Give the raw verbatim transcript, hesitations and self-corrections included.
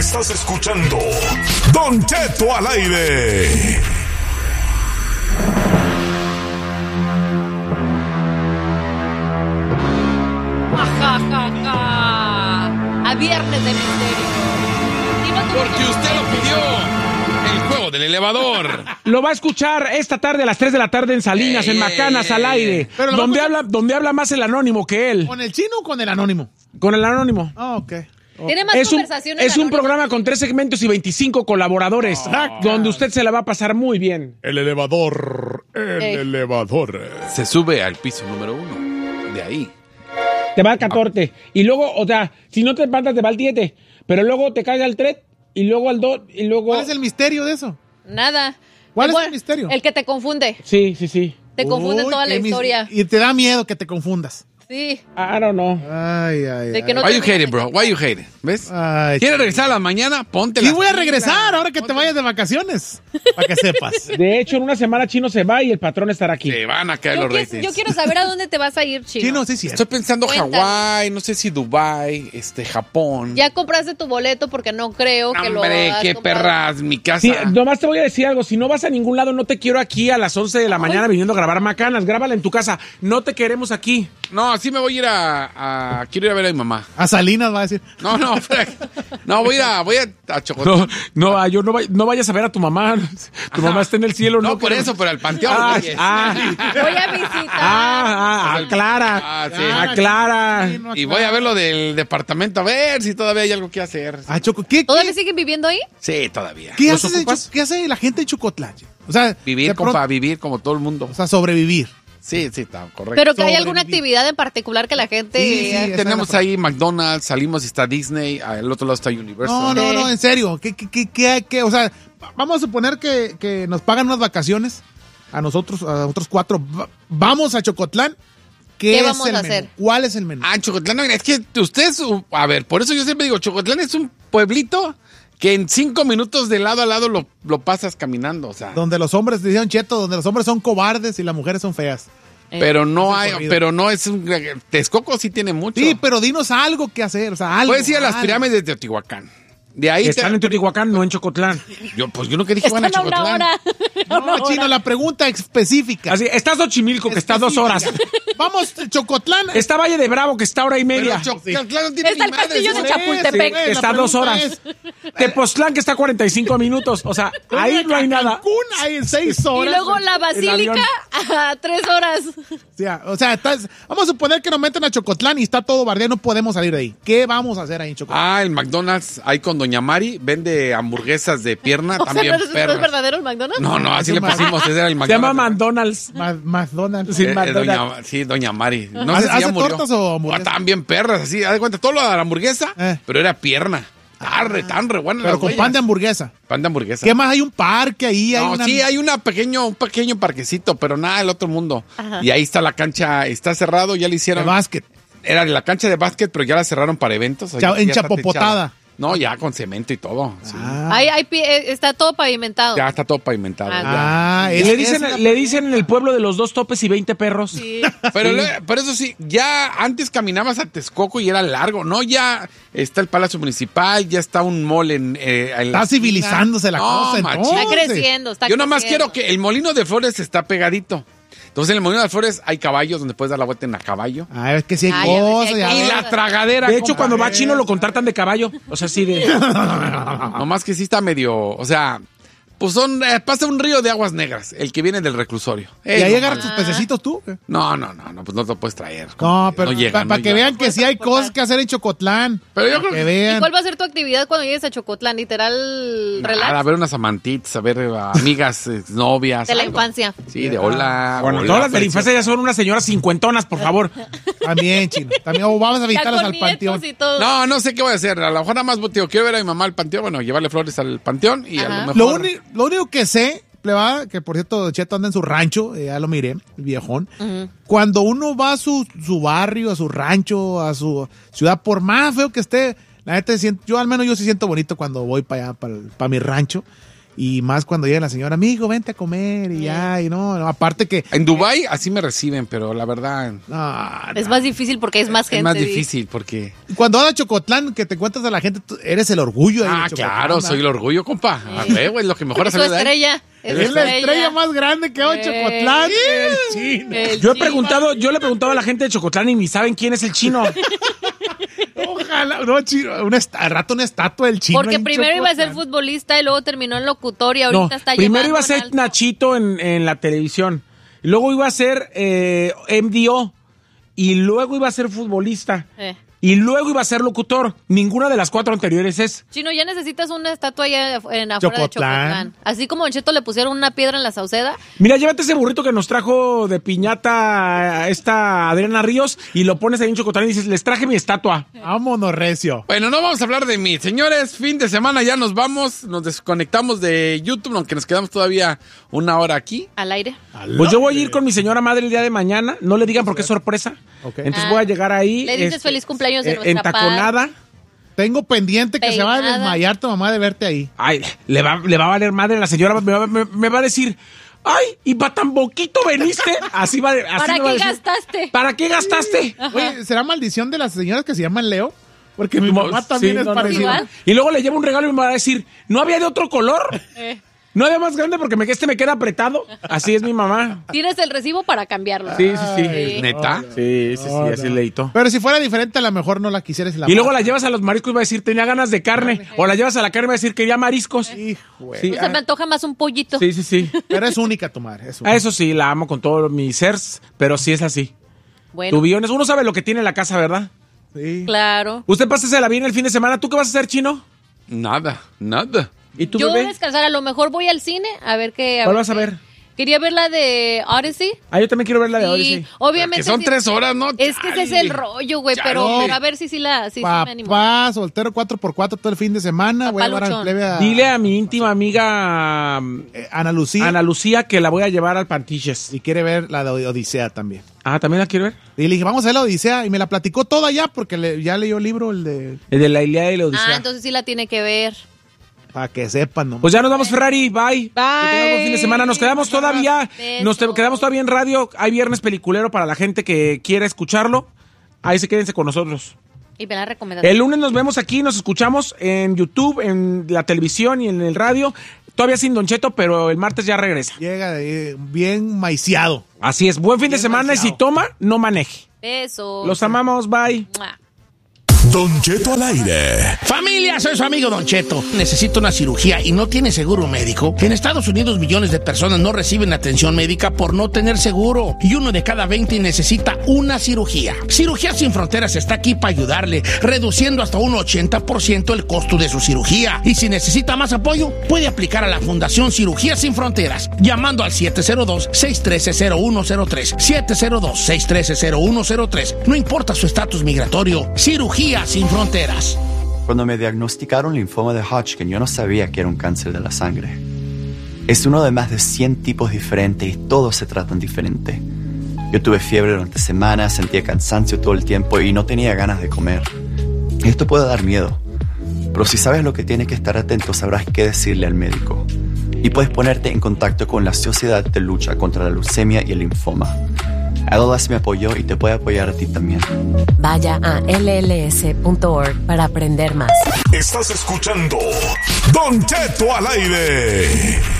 Estás escuchando Don Cheto al aire. A viernes de misterio. Porque usted lo pidió. El juego del elevador. Lo va a escuchar esta tarde a las tres de la tarde en Salinas, Ey, en Macanas, ey, al aire. Pero lo donde, vamos a- habla, donde habla más el anónimo que él. ¿Con el chino o con el anónimo? Con el anónimo. Ah, ok. Tiene más Es un, conversaciones. es un anónimas. programa con tres segmentos y veinticinco colaboradores, donde usted se la va a pasar muy bien. El elevador. El Ey. elevador. Se sube al piso número uno. De ahí. Te va al catorce. Y luego, o sea, si no te levantas, te va al diez. Pero luego te cae al tres, y luego al dos, y luego... ¿Cuál es el misterio de eso? Nada. ¿Cuál es Bueno, el misterio? El que te confunde. Sí, sí, sí. Te confunde Uy, toda la qué mis- historia. Y te da miedo que te confundas. Sí. I don't know. Ay, ay, De que ay. no Why te- you hate it, bro? Why you hate it? ¿Ves? Ay, ¿Quieres regresar a la mañana? Ponte Sí la. voy a regresar ahora que te vayas de vacaciones. Para que sepas. De hecho, en una semana Chino se va y el patrón estará aquí. Te van a caer Yo, los quiero- ratings. yo quiero saber a dónde te vas a ir, Chino. Chino, sí, sí. Estoy pensando Cuéntame. Hawái, no sé si Dubai, este, Japón. Ya compraste tu boleto porque no creo que lo Hombre, has qué comprado. perras, mi casa. Sí, nomás te voy a decir algo. Si no vas a ningún lado, no te quiero aquí a las once de la mañana viniendo a grabar Macanas. Grábala en tu casa. No te queremos aquí. No, así me voy a ir a, a- Quiero ir a ver a mi mamá. A Salinas va a decir. No, no, Frank. No, voy a ir a, voy a, a Chocotlán. No, no, ah, yo no, vay- no vayas a ver a tu mamá. Tu mamá está en el cielo. No, No, por queremos- eso, pero al panteón. Ah, güey. ah, Voy a visitar. ah, ah, aclara. Ah, sí. Aclara. Sí, no, Y voy a ver lo del departamento, a ver si todavía hay algo que hacer. Ah, Choco, ¿qué, ¿Todavía qué, siguen viviendo ahí? Sí, todavía. qué ¿Los haces en ocupas? Cho- ¿Qué hace la gente en Chocotlán? O sea, Vivir, de pronto- compa, vivir como todo el mundo. O sea, sobrevivir. Sí, sí, está correcto. Pero que hay alguna Sobrevivir. actividad en particular que la gente... Sí, sí, eh, Tenemos ahí McDonald's, salimos y está Disney, al otro lado está Universal. No, no, Sí. no, en serio. ¿Qué, qué, qué, qué, qué? O sea, vamos a suponer que, que nos pagan unas vacaciones a nosotros, a nosotros cuatro. Va- Vamos a Chocotlán. ¿Qué, ¿Qué es vamos el a menú? hacer? ¿Cuál es el menú? Ah, Chocotlán, no, es que ustedes, a ver, por eso yo siempre digo, Chocotlán es un pueblito que en cinco minutos de lado a lado lo, lo pasas caminando, o sea. Donde los hombres, decían Cheto, donde los hombres son cobardes y las mujeres son feas. eh, Pero no Ese hay, corrido. pero no es un... Texcoco sí tiene mucho. Sí, pero dinos algo que hacer, o sea, algo. Puedes ir a las algo. pirámides de Teotihuacán. De ahí Están en te... Teotihuacán, no en Chocotlán. Yo, pues yo no que dije van a Están a una Chocotlán. hora. A una No, hora. Chino, la pregunta específica. Así, está Xochimilco, que está a dos horas. Vamos, Chocotlán. Está Valle de Bravo, que está a hora y Pero media. Chocotlán no tiene Está ni el madres, castillo de ¿no? Chapultepec. Sí, Está a la dos pregunta horas. es- Tepoztlán, que está a cuarenta y cinco minutos. O sea, ahí no hay nada. Cancún hay seis Y horas. luego la basílica avión. a tres horas. O sea, o sea, estás- vamos a suponer que nos meten a Chocotlán y está todo bardeado, no podemos salir de ahí. ¿Qué vamos a hacer ahí en Chocotlán? Ah, el McDonald's, ahí con Doña Mari, vende hamburguesas de pierna, O sea, también ¿no es, ¿no es perras. verdadero el McDonald's? No, no, así Es le un Mac- pusimos, ese era el Se llama McDonald's. McDonald's. Ma- McDonald's. Sí, Eh, eh, McDonald's. doña, sí, Doña Mari. No ¿Hace- sé si ya hace murió. tortas o hamburguesas? Ah, también perras, así, haz de cuenta, todo lo de la hamburguesa, Eh. pero era pierna. Tan re, tan re buena. Pero las con huellas. pan de hamburguesa. Pan de hamburguesa. ¿Qué más? Hay un parque ahí. Hay No, una... sí, hay una pequeño, un pequeño parquecito, pero nada del otro mundo. Y ahí está la cancha, está cerrado, ya le de hicieron. básquet. Era la cancha de básquet, pero ya la cerraron para eventos. Cha- Ya en está Chapopotada. techada. No, ya con cemento y todo. sí. Ah, Ahí, ahí pi- eh, está todo pavimentado. Ya está todo pavimentado. Ah, ya. ah, Y es- le es dicen, una- le dicen en el pueblo de los dos topes y veinte perros. Sí. Pero, le- pero eso sí, ya antes caminabas a Texcoco y era largo, ¿no? Ya está el Palacio Municipal, ya está un mall en, eh, en la Está civilizándose la No, cosa. machín. entonces. Está creciendo, está Yo nomás creciendo. quiero que el Molino de Flores está pegadito. Entonces en el Molino de Flores hay caballos donde puedes dar la vuelta en a caballo. Ah, es que sí hay Ah, ya ves, cosas. sí ya hay Y ves. cosas. la tragadera. De hecho, compa. cuando va chino lo contratan de caballo. O sea, sí de... Nomás que sí está medio, o sea, pues son, eh, pasa un río de aguas negras, el que viene del reclusorio. ¿Y Ey, ahí no, agarras man. tus pececitos tú? No, no, no, no, pues no te lo puedes traer. No, compa. pero no llegan, para no que llegan. vean que sí hay cosas que hacer en Chocotlán. Pero yo Para creo que que... ¿Y vean. cuál va a ser tu actividad cuando llegues a Chocotlán? Literal, Nada, relax a ver unas amantitas, a ver a amigas, eh, novias. de la algo. infancia. Sí, de hola. Bueno, hola, todas las de la preciosa. infancia ya son unas señoras cincuentonas, por favor. También, chino. También o vamos a Ya visitarlas con al nietos panteón. y todo. No, no sé qué voy a hacer. A lo mejor nada más, tío, quiero ver a mi mamá al panteón. Bueno, llevarle flores al panteón y a Ajá. lo mejor... Lo, uni- lo único que sé, plebada, que por cierto, Cheto anda en su rancho, eh, ya lo miré, el viejón. Cuando uno va a su, su barrio, a su rancho, a su ciudad, por más feo que esté, la neta, siento- yo al menos yo sí siento bonito cuando voy para allá, para, para mi rancho. Y más cuando llega la señora, amigo, vente a comer y ya, y no, no, aparte que... En Dubái así me reciben, pero la verdad No, Es no. más difícil porque es más gente. es más di. difícil porque... Cuando vas a Chocotlán, que te encuentras a la gente, tú eres el orgullo de Ah, Chocotlán, claro, ¿verdad? soy el orgullo, compa. A ver, es lo que mejor ha Es su salido de ahí. estrella. Es la estrella más grande que hay Eh. Chocotlán. El chino. El Yo he chino. preguntado, yo le he preguntado a la gente de Chocotlán y ni saben quién es el chino. Ojalá, no, chino, una est- al rato una estatua del chino. Porque en primero iba a ser Chocotlán. futbolista y luego terminó en locutor y No, ahorita está primero llevando iba a ser en alto. Nachito en, en la televisión. Y luego iba a ser eh, M D O. Y luego iba a ser futbolista. Eh. Y luego iba a ser locutor. Ninguna de las cuatro anteriores es. Chino, ya necesitas una estatua allá en afuera de Chocotlán. Chocotlán. Así como Don Cheto le pusieron una piedra en la Sauceda. Mira, llévate ese burrito que nos trajo de piñata a esta Adriana Ríos y lo pones ahí en Chocotlán y dices, les traje mi estatua. Vámonos, recio. Bueno, no vamos a hablar de mí. Señores, fin de semana ya nos vamos. Nos desconectamos de YouTube, aunque nos quedamos todavía una hora aquí. Al aire. Pues yo voy a ir con mi señora madre el día de mañana. No le digan porque es sorpresa. Ok. Entonces Ah. voy a llegar ahí. Le dices feliz cumpleaños de eh, nuestra entaconada. Tengo pendiente que se va a Peinada. desmayar tu mamá de verte ahí. Ay, le va, le va a valer madre. La señora me va, me- me va a decir, ay, ¿y para tan poquito veniste? Así va, así ¿Para me va a qué decir. gastaste? ¿Para qué gastaste? Oye, ¿será maldición de las señoras que se llaman Leo? Porque mi Mo- mamá también sí, es no, no, parecida. igual. Y luego le llevo un regalo y me va a decir, ¿no había de otro color? Eh. ¿No había más grande porque me, este me queda apretado? Así es mi mamá. Tienes el recibo para cambiarlo. Sí, sí, sí. Sí. ¿Neta? Sí, sí, sí, No, así no. leíto. Pero si fuera diferente, a lo mejor no la quisieras. La Y luego la llevas a los mariscos y va a decir, tenía ganas de carne. O la llevas a la carne y va a decir, quería mariscos. Hijo, güey. Sí, Pues se me ah, antoja más un pollito. sí, sí, sí. Pero es única tu madre. Es A única. eso sí, la amo con todo mi ser, pero sí es así. Bueno, Tubiones, uno sabe lo que tiene en la casa, ¿verdad? Sí. claro. Usted pásesela bien el fin de semana. ¿Tú qué vas a hacer, Chino? Nada, nada. ¿Y tú, Yo bebé? descansar, a lo mejor voy al cine a ver qué... ¿Cuál vas a ver? Quería ver la de Odyssey. Ah, yo también quiero ver la de Y Odyssey. obviamente... Que son sí- tres horas, ¿no? Es que ese es el rollo, güey, pero, Chale. pero a ver si sí la... Sí, sí me animo. Papá, soltero cuatro por cuatro todo el fin de semana. Voy a llevar al Papaluchón. plebe a Dile a mi íntima amiga eh, Ana Lucía. Ana Lucía que la voy a llevar al Pantiches. Y quiere ver la de Odisea también. Ah, ¿también la quiero ver? Y le dije, vamos a ver la Odisea. Y me la platicó toda ya porque le- ya leyó el libro, el de... El de la Ilíada y la Odisea. Ah, entonces sí la tiene que ver. Para que sepan, ¿no? Pues ya nos vamos, Ferrari. Bye. Que tengas buen fin de semana. Nos quedamos todavía. Besos. Nos te- quedamos todavía en radio. Hay viernes peliculero para la gente que quiera escucharlo. Ahí se quédense con nosotros. Y me la recomendación. El lunes nos vemos aquí, nos escuchamos en YouTube, en la televisión y en el radio. Todavía sin Don Cheto, pero el martes ya regresa. Llega de- bien maiciado. Así es. Buen fin de Bien semana y si maiciado. toma, no maneje. Besos. Los amamos. Bye. Mua. Don Cheto al aire. Familia, soy su amigo Don Cheto. Necesito una cirugía y no tiene seguro médico. En Estados Unidos millones de personas no reciben atención médica por no tener seguro. Y uno de cada veinte necesita una cirugía. Cirugías Sin Fronteras está aquí para ayudarle, reduciendo hasta un ochenta por ciento el costo de su cirugía. Y si necesita más apoyo, puede aplicar a la Fundación Cirugías Sin Fronteras, llamando al siete cero dos, seis uno tres, cero uno cero tres. siete cero dos, seis uno tres, cero uno cero tres. No importa su estatus migratorio. Cirugía Sin Fronteras. Cuando me diagnosticaron linfoma de Hodgkin, yo no sabía que era un cáncer de la sangre. Es uno de más de cien tipos diferentes y todos se tratan diferente. Yo tuve fiebre durante semanas, sentía cansancio todo el tiempo y no tenía ganas de comer. Esto puede dar miedo, pero si sabes lo que tienes que estar atento, sabrás qué decirle al médico. Y puedes ponerte en contacto con la Sociedad de Lucha contra la Leucemia y el Linfoma. L L S me apoyó y te puede apoyar a ti también. Vaya a L L S punto org para aprender más. Estás escuchando Don Cheto al aire.